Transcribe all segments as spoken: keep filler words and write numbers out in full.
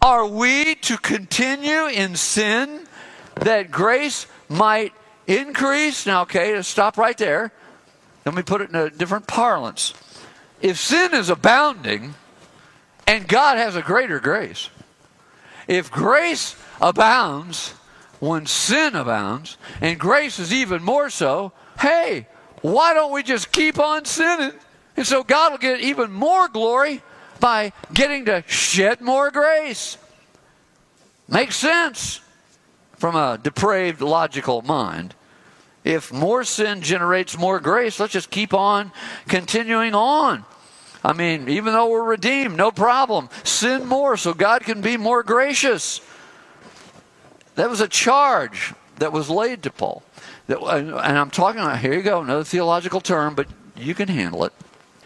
Are we to continue in sin that grace might increase? Now, okay, let's stop right there. Let me put it in a different parlance. If sin is abounding and God has a greater grace, if grace abounds when sin abounds, and grace is even more so, hey, why don't we just keep on sinning? And so God will get even more glory by getting to shed more grace. Makes sense from a depraved, logical mind. If more sin generates more grace, let's just keep on continuing on. I mean, even though we're redeemed, no problem. Sin more so God can be more gracious. That was a charge that was laid to Paul. That, and I'm talking about, here you go, another theological term, but you can handle it.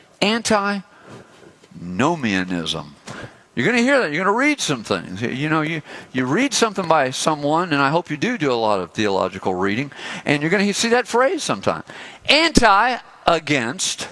Antinomianism. You're going to hear that. You're going to read some things. You know, you, you read something by someone, and I hope you do do a lot of theological reading, and you're going to see that phrase sometime. Anti, against,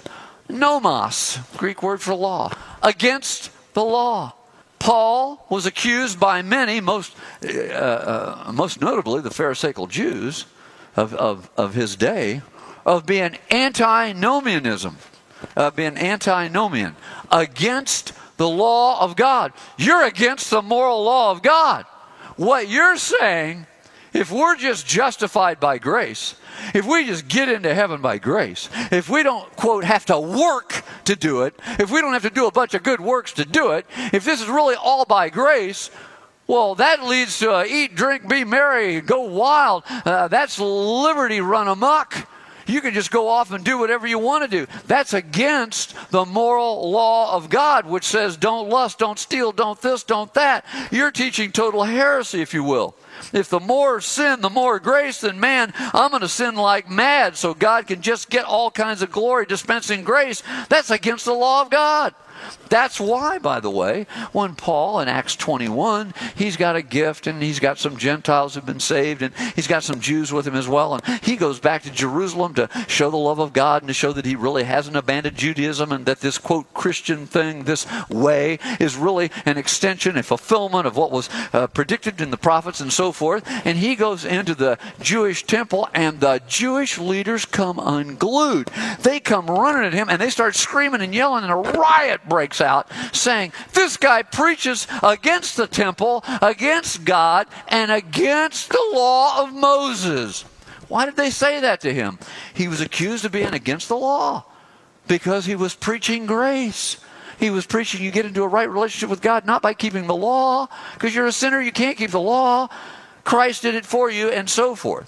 nomos, Greek word for law. Against the law. Paul was accused by many, most uh, uh, most notably the Pharisaical Jews of, of, of his day, of being antinomianism, uh, being antinomian, against the law of God. You're against the moral law of God. What you're saying, if we're just justified by grace, if we just get into heaven by grace, if we don't, quote, have to work to do it, if we don't have to do a bunch of good works to do it, if this is really all by grace, well, that leads to uh, eat, drink, be merry, go wild. Uh, that's liberty run amok. You can just go off and do whatever you want to do. That's against the moral law of God, which says don't lust, don't steal, don't this, don't that. You're teaching total heresy, if you will. If the more sin, the more grace, then man, I'm going to sin like mad so God can just get all kinds of glory dispensing grace. That's against the law of God. That's why, by the way, when Paul in Acts twenty-one, he's got a gift and he's got some Gentiles who've been saved and he's got some Jews with him as well. And he goes back to Jerusalem to show the love of God and to show that he really hasn't abandoned Judaism and that this, quote, Christian thing, this way, is really an extension, a fulfillment of what was uh, predicted in the prophets and so forth. And he goes into the Jewish temple and the Jewish leaders come unglued. They come running at him and they start screaming and yelling and a riot breaks out saying, this guy preaches against the temple, against God, and against the law of Moses. Why did they say that to him? He was accused of being against the law because he was preaching grace. He was preaching you get into a right relationship with God not by keeping the law, because you're a sinner, you can't keep the law. Christ did it for you, and so forth.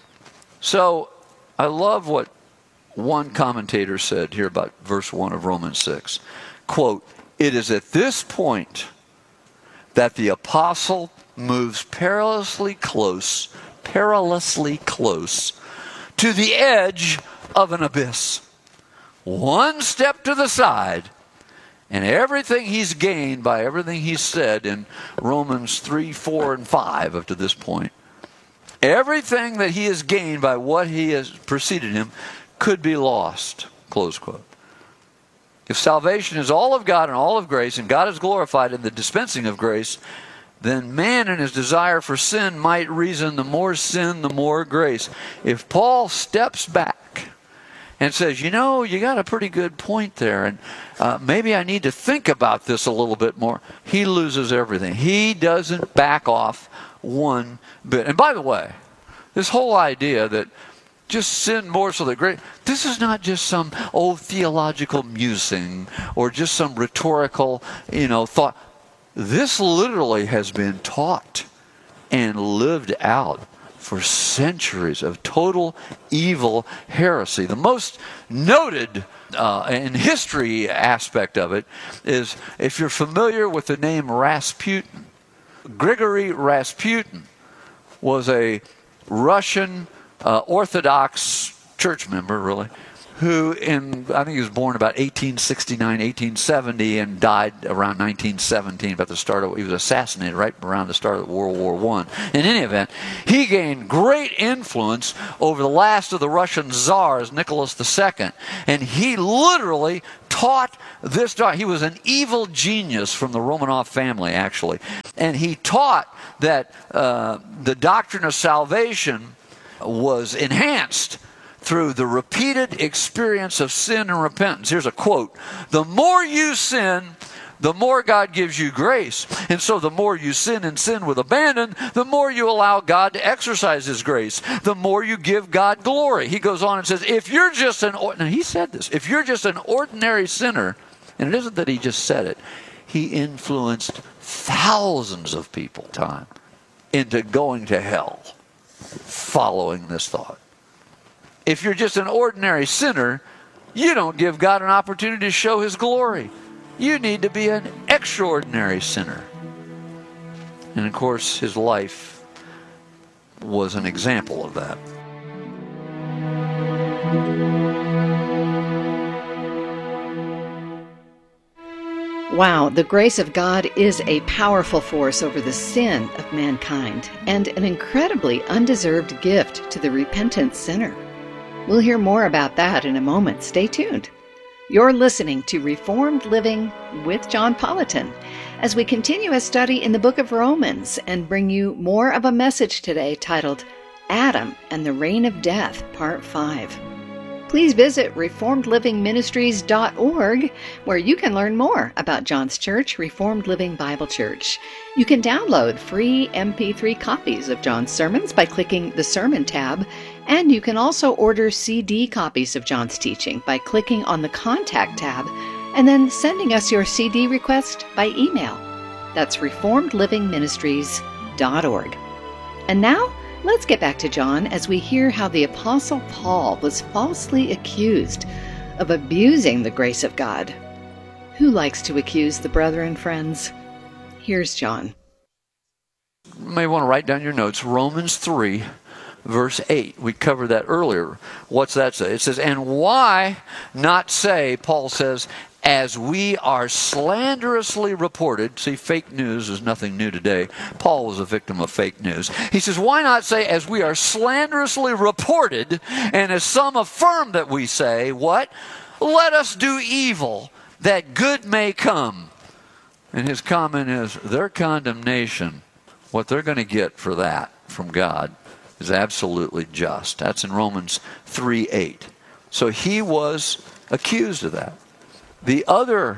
So I love what one commentator said here about verse one of Romans six. Quote, it is at this point that the apostle moves perilously close, perilously close to the edge of an abyss. One step to the side, and everything he's gained by everything he's said in Romans three, four, and five up to this point, everything that he has gained by what he has preceded him could be lost, close quote. If salvation is all of God and all of grace, and God is glorified in the dispensing of grace, then man in his desire for sin might reason the more sin, the more grace. If Paul steps back and says, you know, you got a pretty good point there, and uh, maybe I need to think about this a little bit more, he loses everything. He doesn't back off one bit. And by the way, this whole idea that just sin more so that great, this is not just some old theological musing or just some rhetorical, you know, thought. This literally has been taught and lived out for centuries of total evil heresy. The most noted uh, in history aspect of it is, if you're familiar with the name Rasputin, Grigory Rasputin was a Russian uh, Orthodox church member, really, who in, I think he was born about eighteen sixty-nine, eighteen seventy, and died around nineteen seventeen, about the start of, he was assassinated right around the start of World War One. In any event, he gained great influence over the last of the Russian czars, Nicholas the Second, and he literally taught this. He was an evil genius from the Romanov family, actually, and he taught that uh, the doctrine of salvation was enhanced through the repeated experience of sin and repentance. Here's a quote: "The more you sin, the more God gives you grace. And so the more you sin and sin with abandon, the more you allow God to exercise His grace. The more you give God glory." He goes on and says, if you're just an, now he said this, if you're just an ordinary sinner, and it isn't that he just said it, he influenced thousands of people time into going to hell following this thought. If you're just an ordinary sinner, you don't give God an opportunity to show His glory. You need to be an extraordinary sinner. And of course, his life was an example of that. Wow, the grace of God is a powerful force over the sin of mankind and an incredibly undeserved gift to the repentant sinner. We'll hear more about that in a moment. Stay tuned. You're listening to Reformed Living with John Politan as we continue a study in the book of Romans and bring you more of a message today titled Adam and the Reign of Death, Part five. Please visit reformed living ministries dot org, where you can learn more about John's church, Reformed Living Bible Church. You can download free M P three copies of John's sermons by clicking the Sermon tab, and you can also order C D copies of John's teaching by clicking on the Contact tab and then sending us your C D request by email. That's reformed living ministries dot org. And now, let's get back to John as we hear how the Apostle Paul was falsely accused of abusing the grace of God. Who likes to accuse the brethren, friends? Here's John. You may want to write down your notes. Romans three, verse eight. We covered that earlier. What's that say? It says, and why not say, Paul says, as we are slanderously reported. See, fake news is nothing new today. Paul was a victim of fake news. He says, why not say, as we are slanderously reported, and as some affirm that we say, what? Let us do evil, that good may come. And his comment is, their condemnation, what they're going to get for that from God, is absolutely just. That's in Romans three eight. So he was accused of that. The other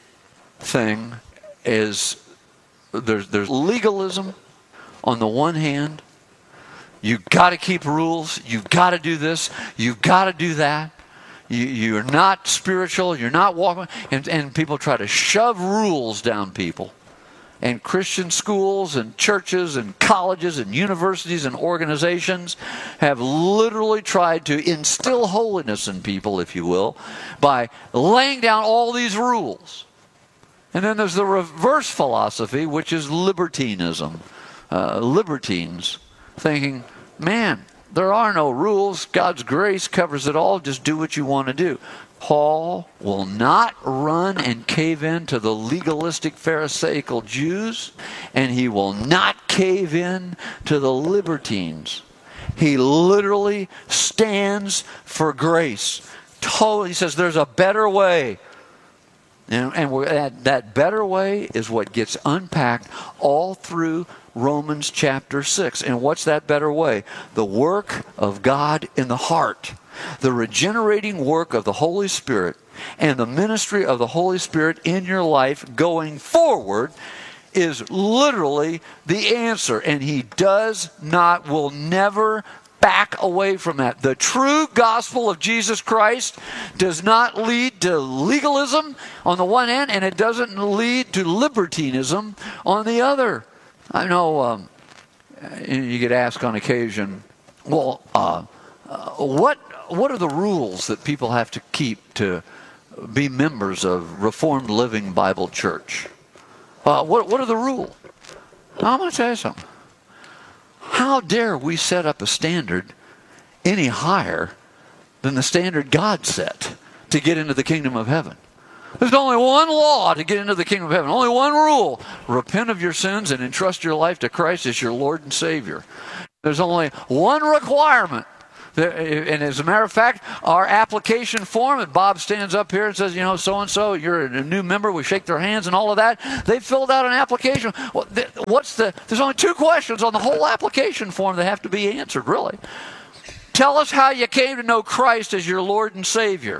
thing is there's, there's legalism on the one hand. You've got to keep rules. You've got to do this. You've got to do that. You, you're not spiritual. You're not walking. And, and people try to shove rules down people. And Christian schools and churches and colleges and universities and organizations have literally tried to instill holiness in people, if you will, by laying down all these rules. And then there's the reverse philosophy, which is libertinism. Uh, libertines thinking, man, there are no rules. God's grace covers it all. Just do what you want to do. Paul will not run and cave in to the legalistic Pharisaical Jews, and he will not cave in to the libertines. He literally stands for grace. Totally, he says there's a better way. And, and we're, that, that better way is what gets unpacked all through Romans chapter six. And what's that better way? The work of God in the heart. The regenerating work of the Holy Spirit and the ministry of the Holy Spirit in your life going forward is literally the answer. And he does not, will never back away from that. The true gospel of Jesus Christ does not lead to legalism on the one hand, and it doesn't lead to libertinism on the other. I know um, you get asked on occasion, well, uh, uh, what what are the rules that people have to keep to be members of Reformed Living Bible Church? Uh, what what are the rules? I'm going to tell you something. How dare we set up a standard any higher than the standard God set to get into the kingdom of heaven. There's only one law to get into the kingdom of heaven. Only one rule. Repent of your sins and entrust your life to Christ as your Lord and Savior. There's only one requirement. And as a matter of fact, our application form, and Bob stands up here and says, you know, so-and-so, you're a new member, we shake their hands and all of that. They filled out an application. What's the, there's only two questions on the whole application form that have to be answered, really. Tell us how you came to know Christ as your Lord and Savior.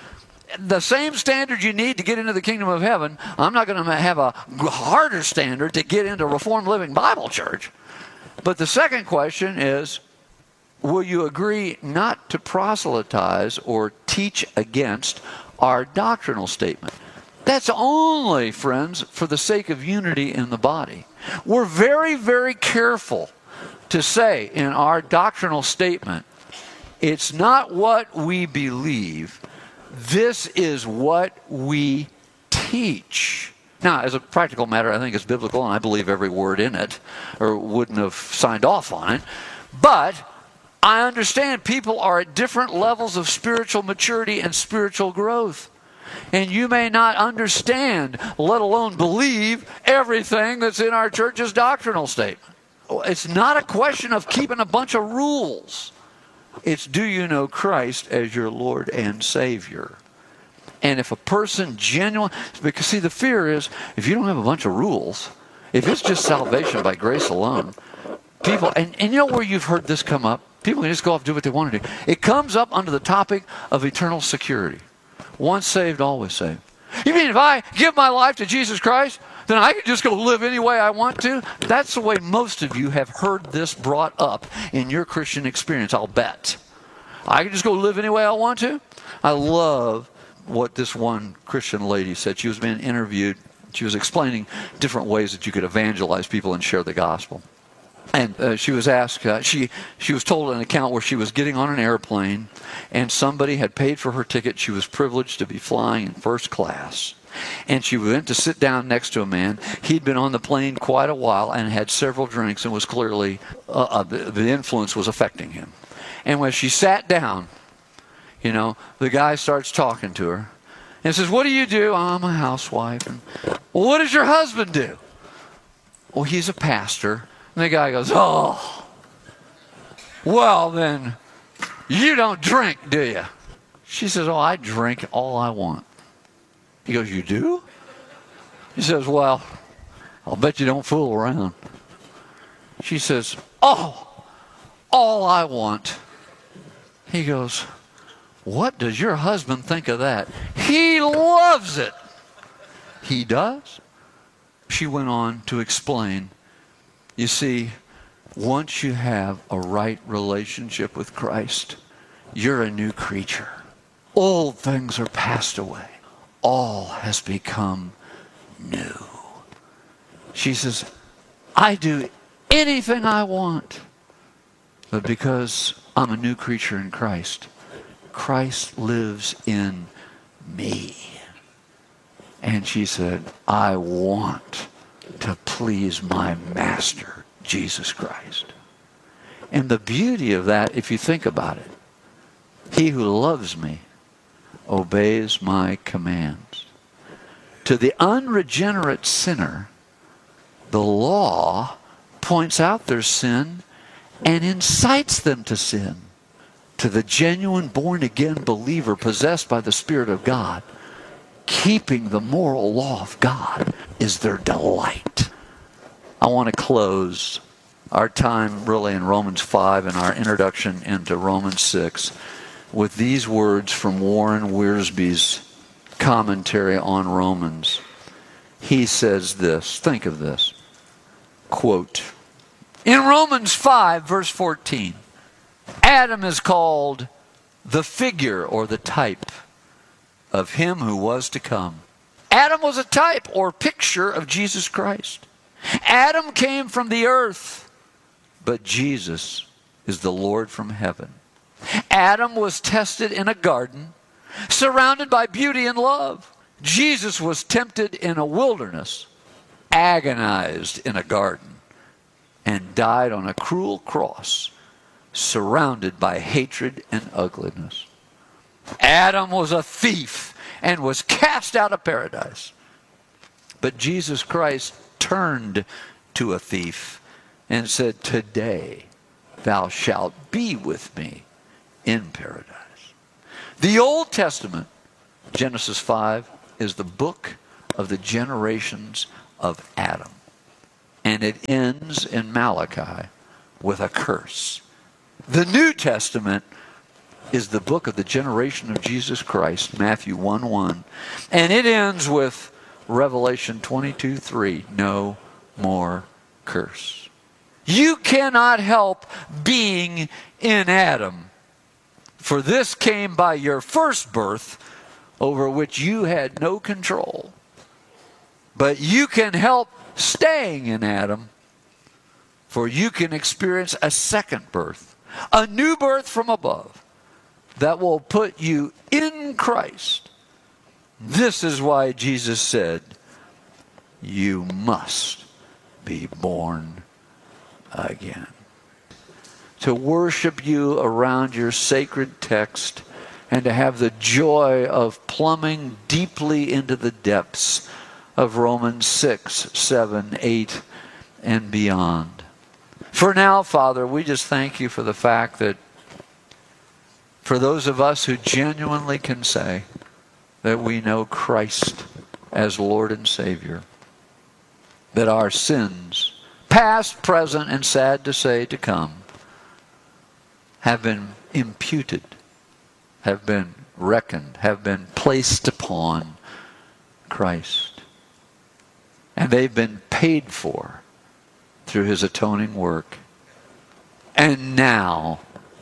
The same standard you need to get into the kingdom of heaven, I'm not going to have a harder standard to get into Reformed Living Bible Church. But the second question is, will you agree not to proselytize or teach against our doctrinal statement? That's only, friends, for the sake of unity in the body. We're very, very careful to say in our doctrinal statement, it's not what we believe, this is what we teach. Now, as a practical matter, I think it's biblical, and I believe every word in it, or wouldn't have signed off on it. But I understand people are at different levels of spiritual maturity and spiritual growth. And you may not understand, let alone believe, everything that's in our church's doctrinal statement. It's not a question of keeping a bunch of rules. It's, do you know Christ as your Lord and Savior? And if a person genuine, because see, the fear is, if you don't have a bunch of rules, if it's just salvation by grace alone, people, and, and you know where you've heard this come up? People can just go off and do what they want to do. It comes up under the topic of eternal security. Once saved, always saved. You mean if I give my life to Jesus Christ, then I can just go live any way I want to? That's the way most of you have heard this brought up in your Christian experience, I'll bet. I can just go live any way I want to? I love what this one Christian lady said. She was being interviewed. She was explaining different ways that you could evangelize people and share the gospel. And uh, she was asked, uh, she, she was told an account where she was getting on an airplane and somebody had paid for her ticket. She was privileged to be flying in first class. And she went to sit down next to a man. He'd been on the plane quite a while and had several drinks and was clearly, uh, uh, the, the influence was affecting him. And when she sat down, you know, the guy starts talking to her and says, what do you do? Oh, I'm a housewife. And, well, what does your husband do? Well, he's a pastor. And the guy goes, oh, well then, you don't drink, do you? She says, oh, I drink all I want. He goes, you do? He says, well, I'll bet you don't fool around. She says, oh, all I want. He goes, what does your husband think of that? He loves it. He does? She went on to explain, you see, once you have a right relationship with Christ, you're a new creature. Old things are passed away. All has become new. She says, I do anything I want, but because I'm a new creature in Christ, Christ lives in me. And she said, I want to please my master, Jesus Christ. And the beauty of that, if you think about it, he who loves me obeys my commands. To the unregenerate sinner, the law points out their sin and incites them to sin. To the genuine born-again believer possessed by the Spirit of God, keeping the moral law of God is their delight. I want to close our time really in Romans five and our introduction into Romans six with these words from Warren Wiersbe's commentary on Romans. He says this, think of this, quote, in Romans five verse fourteen, Adam is called the figure or the type of him who was to come. Adam was a type or picture of Jesus Christ. Adam came from the earth, but Jesus is the Lord from heaven. Adam was tested in a garden, surrounded by beauty and love. Jesus was tempted in a wilderness, agonized in a garden, and died on a cruel cross, surrounded by hatred and ugliness. Adam was a thief and was cast out of paradise. But Jesus Christ turned to a thief and said, today thou shalt be with me in paradise. The Old Testament, Genesis five, is the book of the generations of Adam. And it ends in Malachi with a curse. The New Testament is the book of the generation of Jesus Christ, Matthew one one. And it ends with Revelation twenty-two three, no more curse. You cannot help being in Adam, for this came by your first birth, over which you had no control. But you can help staying in Adam, for you can experience a second birth, a new birth from above, that will put you in Christ. This is why Jesus said, you must be born again. To worship you around your sacred text and to have the joy of plumbing deeply into the depths of Romans six, seven, eight, and beyond. For now, Father, we just thank you for the fact that for those of us who genuinely can say that we know Christ as Lord and Savior, that our sins, past, present, and sad to say to come, have been imputed, have been reckoned, have been placed upon Christ. And they've been paid for through his atoning work. And now,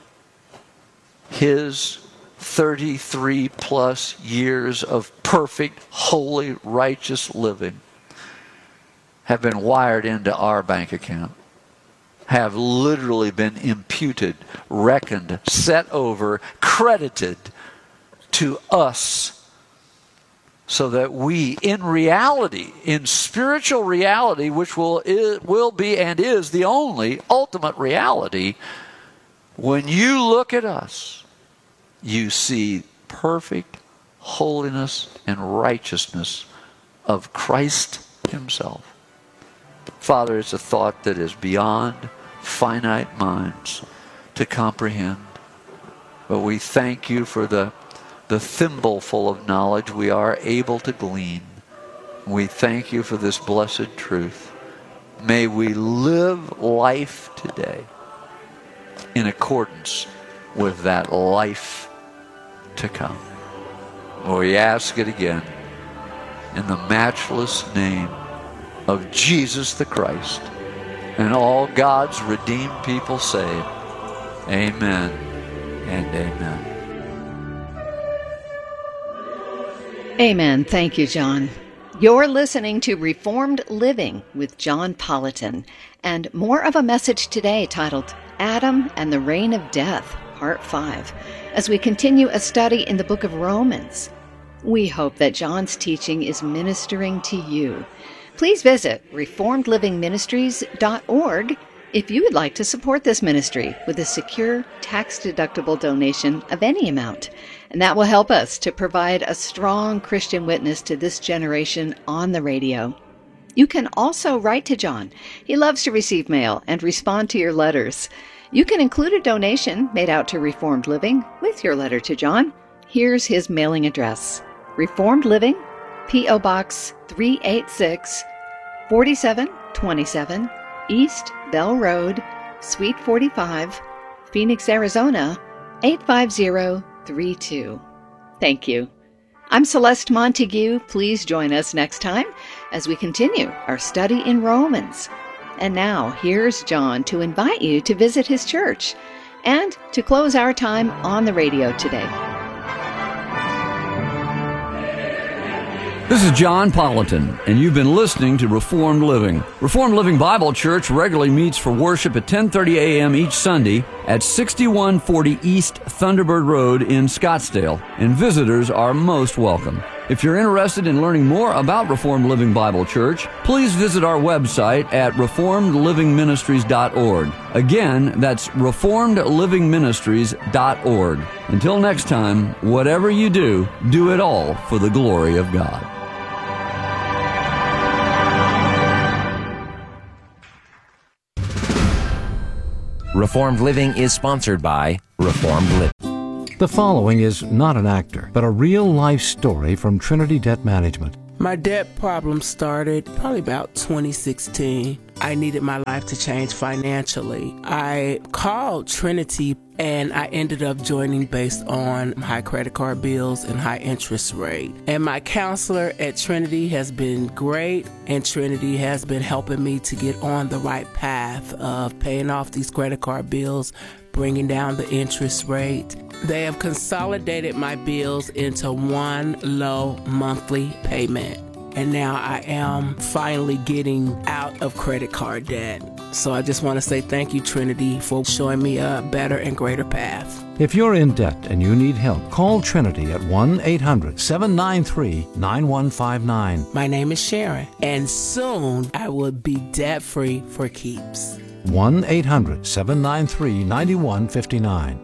his thirty-three plus years of perfect, holy, righteous living have been wired into our bank account, have literally been imputed, reckoned, set over, credited to us, so that we, in reality, in spiritual reality, which will, it will be and is the only ultimate reality, when you look at us, you see perfect holiness and righteousness of Christ himself. Father, it's a thought that is beyond finite minds to comprehend. But we thank you for the, the thimbleful of knowledge we are able to glean. We thank you for this blessed truth. May we live life today in accordance with that life to come. We ask it again in the matchless name of Jesus the Christ, and all God's redeemed people say, amen and amen. Amen. Thank you, John. You're listening to Reformed Living with John Politan, and more of a message today titled Adam and the Reign of Death, Part five, as we continue a study in the book of Romans. We hope that John's teaching is ministering to you. Please visit reformed living ministries dot org if you would like to support this ministry with a secure, tax-deductible donation of any amount. And that will help us to provide a strong Christian witness to this generation on the radio. You can also write to John. He loves to receive mail and respond to your letters. You can include a donation made out to Reformed Living with your letter to John. Here's his mailing address. Reformed Living, P O. Box three eighty-six, forty-seven twenty-seven, East Bell Road, Suite forty-five, Phoenix, Arizona, eight five zero three two. Thank you. I'm Celeste Montague. Please join us next time as we continue our study in Romans. And now, here's John to invite you to visit his church and to close our time on the radio today. This is John Politan, and you've been listening to Reformed Living. Reformed Living Bible Church regularly meets for worship at ten thirty a.m. each Sunday at sixty-one forty East Thunderbird Road in Scottsdale, and visitors are most welcome. If you're interested in learning more about Reformed Living Bible Church, please visit our website at reformed living ministries dot org. Again, that's reformed living ministries dot org. Until next time, whatever you do, do it all for the glory of God. Reformed Living is sponsored by Reformed Living. The following is not an actor, but a real-life story from Trinity Debt Management. My debt problem started probably about twenty sixteen. I needed my life to change financially. I called Trinity and I ended up joining based on high credit card bills and high interest rate. And my counselor at Trinity has been great, and Trinity has been helping me to get on the right path of paying off these credit card bills, bringing down the interest rate. They have consolidated my bills into one low monthly payment. And now I am finally getting out of credit card debt. So I just want to say thank you, Trinity, for showing me a better and greater path. If you're in debt and you need help, call Trinity at one eight hundred seven nine three nine one five nine. My name is Sharon, and soon I will be debt-free for keeps. one eight hundred seven nine three nine one five nine.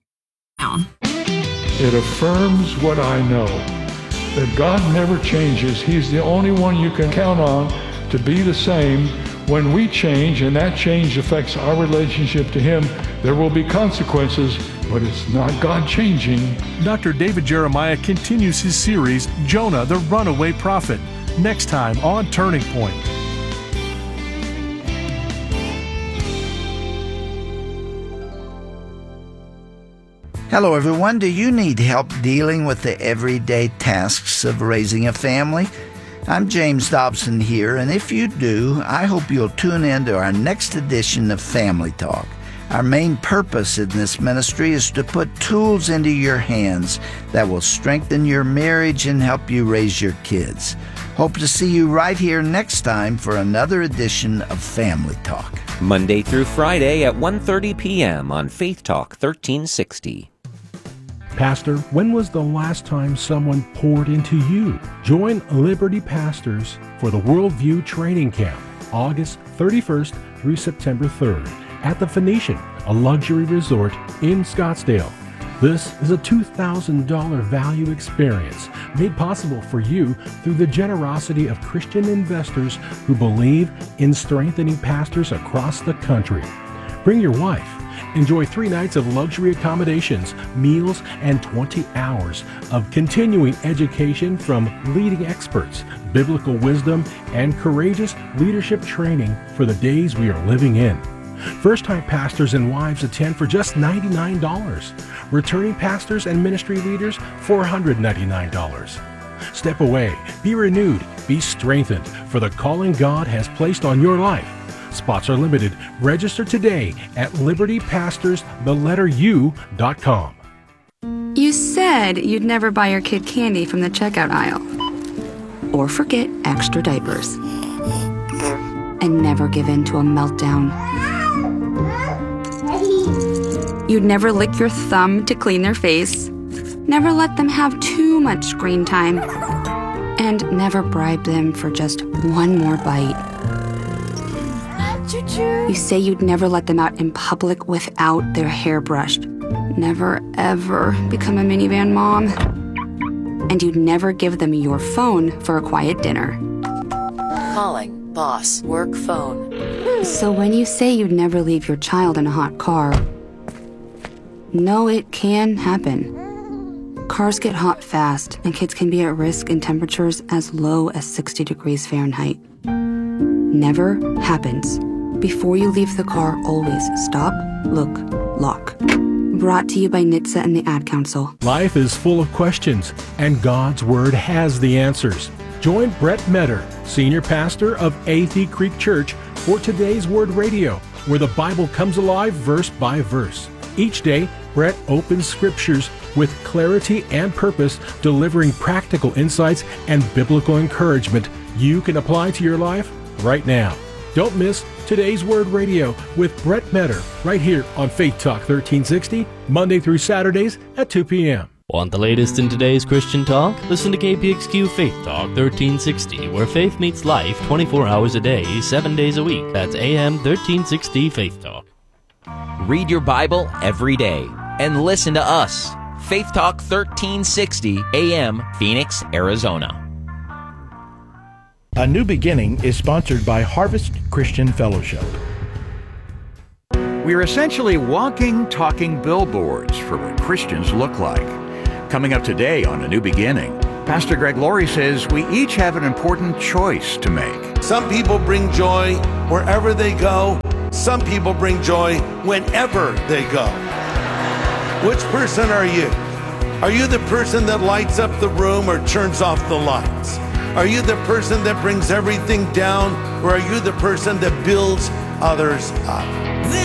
It affirms what I know, that God never changes. He's the only one you can count on to be the same. When we change and that change affects our relationship to Him, there will be consequences, but it's not God changing. Doctor David Jeremiah continues his series, Jonah the Runaway Prophet, next time on Turning Point. Hello everyone, do you need help dealing with the everyday tasks of raising a family? I'm James Dobson here, and if you do, I hope you'll tune in to our next edition of Family Talk. Our main purpose in this ministry is to put tools into your hands that will strengthen your marriage and help you raise your kids. Hope to see you right here next time for another edition of Family Talk. Monday through Friday at one thirty p.m. on Faith Talk thirteen sixty. Pastor, when was the last time someone poured into you? Join Liberty Pastors for the Worldview Training Camp, August thirty-first through September third, at the Phoenician, a luxury resort in Scottsdale. This is a two thousand dollars value experience made possible for you through the generosity of Christian investors who believe in strengthening pastors across the country. Bring your wife. Enjoy three nights of luxury accommodations, meals, and twenty hours of continuing education from leading experts, biblical wisdom, and courageous leadership training for the days we are living in. First-time pastors and wives attend for just ninety-nine dollars. Returning pastors and ministry leaders, four hundred ninety-nine dollars. Step away, be renewed, be strengthened for the calling God has placed on your life. Spots are limited. Register today at liberty pastors the letter u dot com. You said you'd never buy your kid candy from the checkout aisle. Or forget extra diapers. And never give in to a meltdown. You'd never lick your thumb to clean their face. Never let them have too much screen time. And never bribe them for just one more bite. You say you'd never let them out in public without their hair brushed. Never, ever become a minivan mom. And you'd never give them your phone for a quiet dinner. Calling boss work phone. So when you say you'd never leave your child in a hot car, no, it can happen. Cars get hot fast, and kids can be at risk in temperatures as low as sixty degrees Fahrenheit. Never happens. Before you leave the car, always stop, look, lock. Brought to you by N H T S A and the Ad Council. Life is full of questions, and God's Word has the answers. Join Brett Metter, Senior Pastor of Athey Creek Church, for Today's Word Radio, where the Bible comes alive verse by verse. Each day, Brett opens scriptures with clarity and purpose, delivering practical insights and biblical encouragement you can apply to your life right now. Don't miss Today's Word Radio with Brett Metter right here on Faith Talk thirteen sixty, Monday through Saturdays at two p.m. Want the latest in today's Christian talk? Listen to K P X Q Faith Talk thirteen sixty, where faith meets life twenty-four hours a day, seven days a week. That's A M thirteen sixty Faith Talk. Read your Bible every day and listen to us. Faith Talk thirteen sixty A M, Phoenix, Arizona. A New Beginning is sponsored by Harvest Christian Fellowship. We're essentially walking, talking billboards for what Christians look like. Coming up today on A New Beginning, Pastor Greg Laurie says we each have an important choice to make. Some people bring joy wherever they go. Some people bring joy whenever they go. Which person are you? Are you the person that lights up the room or turns off the lights? Are you the person that brings everything down, or are you the person that builds others up?